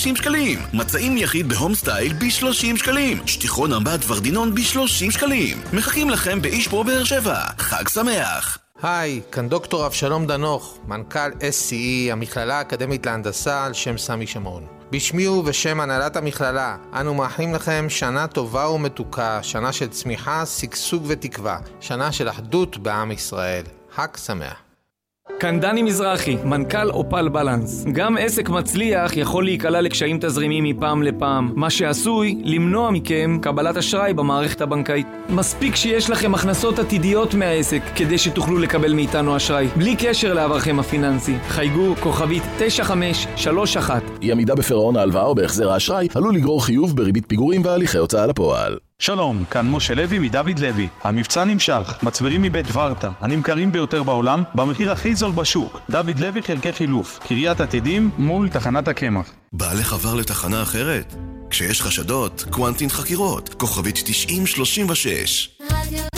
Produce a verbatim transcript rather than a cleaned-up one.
שלושים שקלים. מצעים יחיד בהום סטייל ב-שלושים שקלים. שטיחון עמד ורדינון ב-שלושים שקלים. מחכים לכם באיש פרו באר שבע. חג שמח. היי, כאן דוקטור אבשלום דנוך, מנכ"ל אס סי אי, המכללה האקדמית להנדסה על שם סמי שמעון. בשמי ובשם הנהלת המכללה, אנו מאחלים לכם שנה טובה ומתוקה, שנה של צמיחה, שגשוג ותקווה, שנה של אחדות בעם ישראל. חג שמח. כאן דני מזרחי, מנכ"ל אופל בלנס. גם עסק מצליח יכול להיקלע לקשיים תזרימיים מפעם לפעם, מה שעשוי למנוע מכם קבלת אשראי במערכת הבנקאית. מספיק שיש לכם הכנסות עתידיות מהעסק כדי שתוכלו לקבל מאיתנו אשראי, בלי קשר לעברכם הפיננסי. חייגו כוכבית תשע חמש שלוש אחת. אי עמידה בפירעון ההלוואה או בהחזר האשראי עלול לגרור חיוב בריבית פיגורים והליכי הוצאה לפועל. שלום, כאן משה לוי מדוד לוי. המבצע נמשך, מצברים מבית ורטה, הנמכרים ביותר בעולם, במחיר הכי זול בשוק. דוד לוי חלקי חילוף, קריית עתידים מול תחנת הקמח. בעלך עבר לתחנה אחרת? כשיש חשדות, קוונטין חקירות, כוכבית תשעים שלושים ושש.